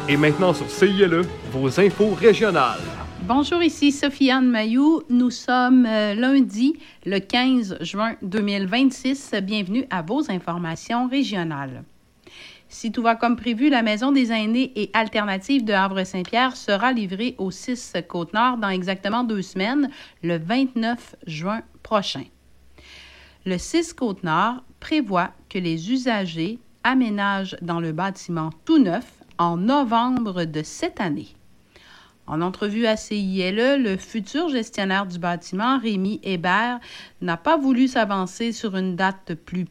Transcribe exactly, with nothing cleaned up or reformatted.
Et maintenant sur C I L E, vos infos régionales. Bonjour, ici Sophie-Anne Mailloux. Nous sommes euh, lundi, le quinze juin deux mille vingt-six. Bienvenue à vos informations régionales. Si tout va comme prévu, la Maison des aînés et alternative de Havre-Saint-Pierre sera livrée au six Côte-Nord dans exactement deux semaines, le vingt-neuf juin prochain. Le six Côte-Nord prévoit que les usagers aménagent dans le bâtiment tout neuf en novembre de cette année. En entrevue à C I L E, le futur gestionnaire du bâtiment, Rémi Hébert, n'a pas voulu s'avancer sur une date plus